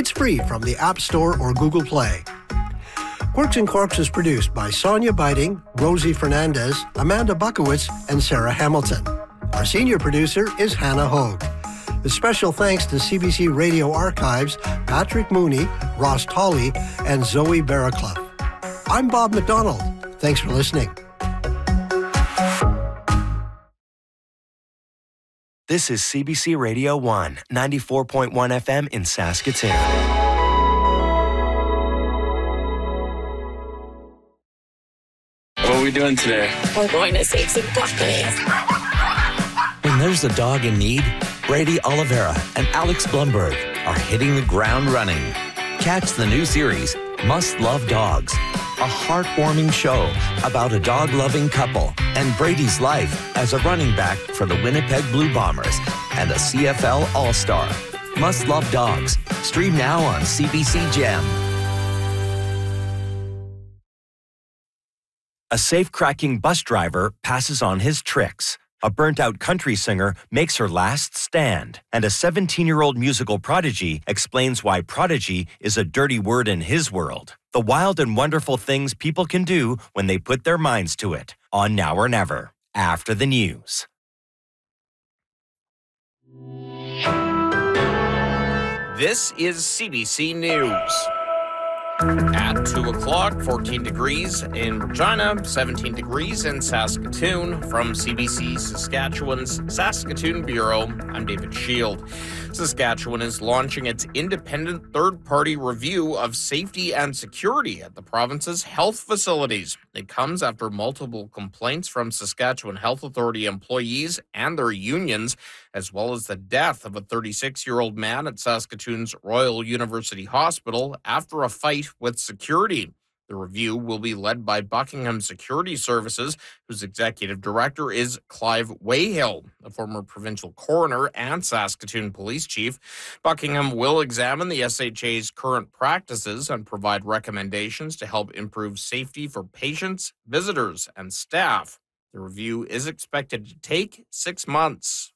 It's free from the App Store or Google Play. Quirks and Corks is produced by Sonia Biting, Rosie Fernandez, Amanda Buckowitz, and Sarah Hamilton. Our senior producer is Hannah Hogue. With special thanks to CBC Radio Archives, Patrick Mooney, Ross Tolley, and Zoe Barraclough. I'm Bob McDonald. Thanks for listening. This is CBC Radio 1, 94.1 FM in Saskatoon. What are we doing today? We're going to save some puppies. When there's a dog in need, Brady Oliveira and Alex Blumberg are hitting the ground running. Catch the new series, Must Love Dogs, a heartwarming show about a dog-loving couple and Brady's life as a running back for the Winnipeg Blue Bombers and a CFL All-Star. Must Love Dogs. Stream now on CBC Gem. A safe-cracking bus driver passes on his tricks. A burnt-out country singer makes her last stand. And a 17-year-old musical prodigy explains why prodigy is a dirty word in his world. The wild and wonderful things people can do when they put their minds to it. On Now or Never, after the news. This is CBC News. At 2 o'clock, 14 degrees in Regina, 17 degrees in Saskatoon. From CBC Saskatchewan's Saskatoon Bureau, I'm David Shield. Saskatchewan is launching its independent third-party review of safety and security at the province's health facilities. It comes after multiple complaints from Saskatchewan Health Authority employees and their unions, as well as the death of a 36-year-old man at Saskatoon's Royal University Hospital after a fight with security. The review will be led by Buckingham Security Services, whose executive director is Clive Wayhill, a former provincial coroner and Saskatoon police chief. Buckingham will examine the SHA's current practices and provide recommendations to help improve safety for patients, visitors, and staff. The review is expected to take 6 months.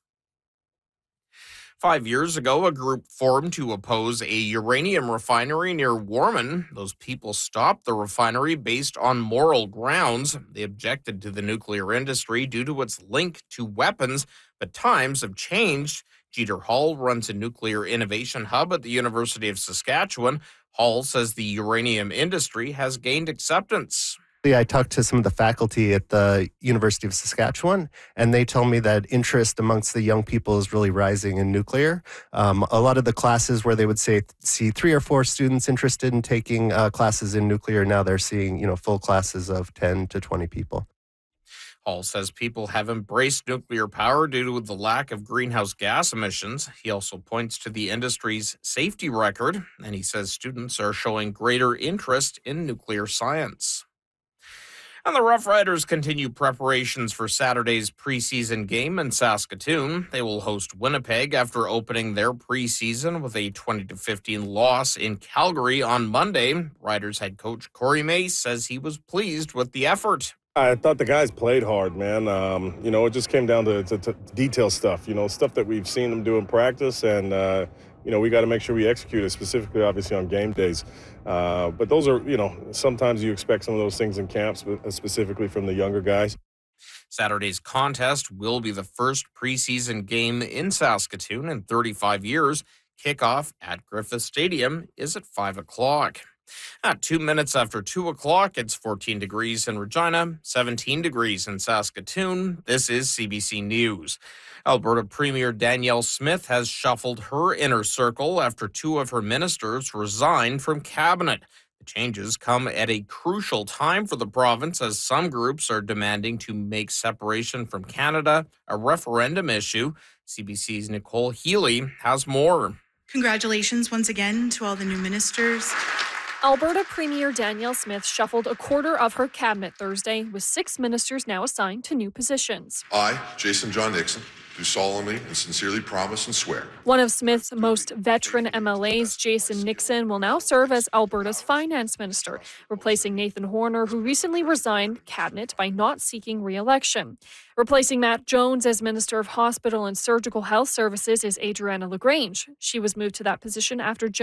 5 years ago, a group formed to oppose a uranium refinery near Warman. Those people stopped the refinery based on moral grounds. They objected to the nuclear industry due to its link to weapons, but times have changed. Jeter Hall runs a nuclear innovation hub at the University of Saskatchewan. Hall says the uranium industry has gained acceptance. I talked to some of the faculty at the University of Saskatchewan, and they told me that interest amongst the young people is really rising in nuclear. A lot of the classes where they would see 3 or 4 students interested in taking classes in nuclear, now they're seeing, full classes of 10 to 20 people. Hall says people have embraced nuclear power due to the lack of greenhouse gas emissions. He also points to the industry's safety record, and he says students are showing greater interest in nuclear science. And the Rough Riders continue preparations for Saturday's preseason game in Saskatoon. They will host Winnipeg after opening their preseason with a 20-15 loss in Calgary on Monday. Riders head coach Corey Mace says he was pleased with the effort. I thought the guys played hard, man. It just came down to detail stuff, stuff that we've seen them do in practice, and we got to make sure we execute it, specifically, obviously, on game days. But those are, sometimes you expect some of those things in camps, specifically from the younger guys. Saturday's contest will be the first preseason game in Saskatoon in 35 years. Kickoff at Griffith Stadium is at 5 o'clock. At 2 minutes after 2 o'clock, it's 14 degrees in Regina, 17 degrees in Saskatoon. This is CBC News. Alberta Premier Danielle Smith has shuffled her inner circle after 2 of her ministers resigned from cabinet. The changes come at a crucial time for the province as some groups are demanding to make separation from Canada a referendum issue. CBC's Nicole Healy has more. Congratulations once again to all the new ministers. Alberta Premier Danielle Smith shuffled a quarter of her cabinet Thursday, with 6 ministers now assigned to new positions. I, Jason John Nixon, do solemnly and sincerely promise and swear. One of Smith's most veteran MLAs, Jason Nixon, will now serve as Alberta's finance minister, replacing Nathan Horner, who recently resigned cabinet by not seeking re-election. Replacing Matt Jones as Minister of Hospital and Surgical Health Services is Adriana LaGrange. She was moved to that position after